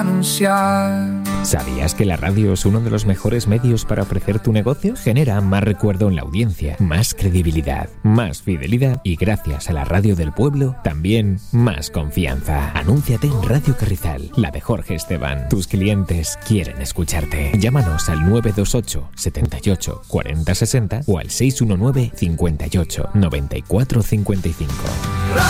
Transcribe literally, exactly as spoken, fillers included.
anunciar. ¿Sabías que la radio es uno de los mejores medios para ofrecer tu negocio? Genera más recuerdo en la audiencia, más credibilidad, más fidelidad y gracias a la radio del pueblo, también más confianza. Anúnciate en Radio Carrizal, la mejor Gesteban. Tus clientes quieren escucharte. Llámanos al nueve dos ocho, setenta y ocho, cuarenta sesenta o al seis uno nueve, cincuenta y ocho, noventa y cuatro cincuenta y cinco.